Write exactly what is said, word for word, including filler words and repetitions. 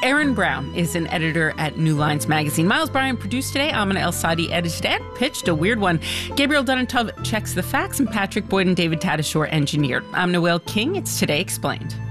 Aaron Brown is an editor at New Lines Magazine. Miles Bryan produced today. Amina El-Sadi edited and pitched a weird one. Gabriel Dunantov checks the facts, and Patrick Boyd and David Tadashore engineered. I'm Noel King. It's Today Explained.